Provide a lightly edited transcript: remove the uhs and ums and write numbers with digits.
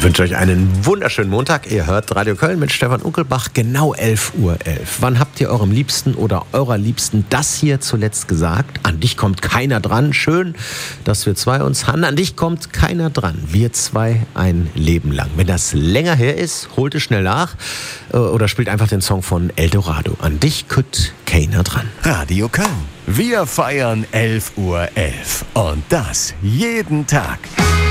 Ich wünsche euch einen wunderschönen Montag. Ihr hört Radio Köln mit Stefan Unkelbach, genau 11:11 Uhr. Wann habt ihr eurem Liebsten oder eurer Liebsten das hier zuletzt gesagt? An dich kommt keiner dran. Schön, dass wir zwei uns haben. An dich kommt keiner dran. Wir zwei ein Leben lang. Wenn das länger her ist, holt es schnell nach oder spielt einfach den Song von Eldorado. An dich kommt keiner dran. Radio Köln. Wir feiern 11:11 Uhr. Und das jeden Tag.